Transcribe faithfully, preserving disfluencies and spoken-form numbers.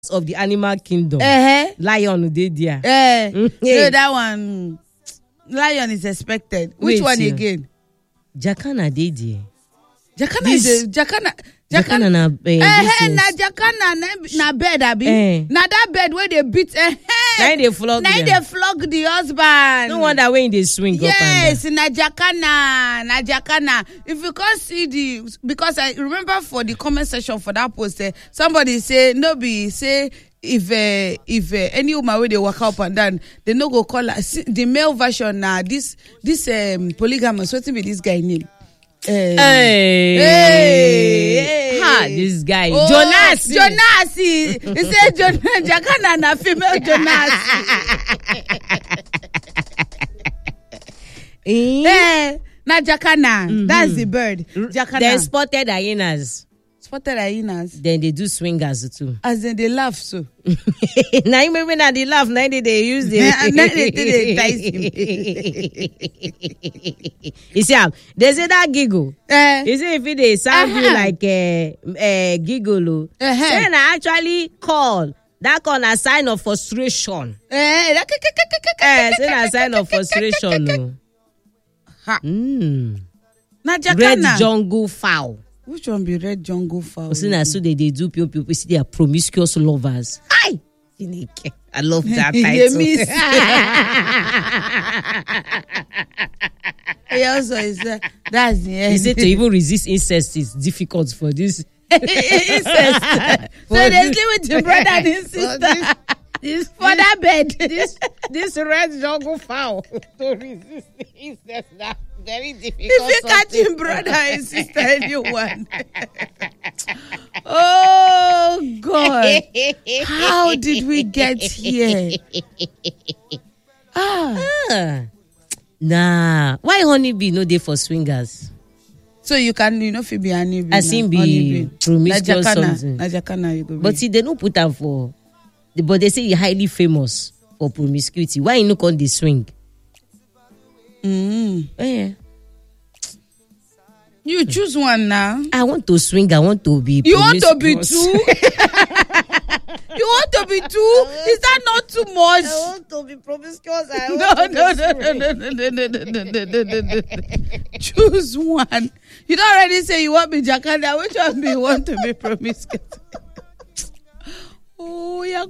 of the animal kingdom. Uh-huh. Lion dey there. Uh, Mm, so yeah. that one, lion is expected. Which Wait, one yeah. again? Jacana dey there. Jacana This- is a Jacana. Jacana na eh, Eh, this eh, is- na Jacana na, na bed abi. Eh. Na that bed where they beat. Eh, Na him dey flog na him them. dey flog the husband. No wonder when they swing up and Yes, down. na Jacana, na Jacana. If you can't see the, because I remember for the comment section for that post, eh, somebody say no be say if uh, if uh, any woman where they walk up and down, they no go call her. See, the male version now. This this um, polygamous. What be this guy name? Uh, Hey, Hey, ha! hey. This guy Oh, Jonas. Jonas. He said Jonas. Jacana na female Jonas. Eh? Eh, na Jacana. That's the bird. They Jacana. spotted hyenas. Spotted hyenas. Then they do swingers too. As in they laugh so. Now you maybe not they laugh. Now they, they use the. Now they- they entice You see, um, they say that giggle. Eh, You see if it they sound you Uh-huh. like a uh, uh, giggle. oh. Uh-huh. Then I actually call that call a sign of frustration. eh, that- Eh, say a sign of frustration. No. Ha. Mm. Na Red Jacana. jungle fowl. Which one be red jungle fowl? See now, so they, they do people people see they are promiscuous lovers. Hi, Chineke. I love that They title. miss. He also is uh, that's the He end. said to even resist incest is difficult for this. Incest. So they sleep with your brother and his sister This for that bed. this this red jungle fowl to resist incest that very difficult. If you catch him brother and sister, anyone. Oh God! How did we get here? Ah. Ah. Nah, why honeybee no dey for swingers? So you can, you know, if you be honeybee. As in now, be honeybee. promiscuous Na Jacana. something. Na Jacana you go be. But see, they no put am for. But they say he highly famous for promiscuity. Why you no call the swing? Mm. Oh, yeah. You choose one now. I want to swing. I want to be. You want to be promiscuous. two? You want to be two? Is that not too much? I want to be promiscuous. I No, want no, to no, no, no, no, no, no, no, no, no, no, no. Choose one. You don't already say you want to be Jacana. Which one do you want to be promiscuous? Oh, yeah.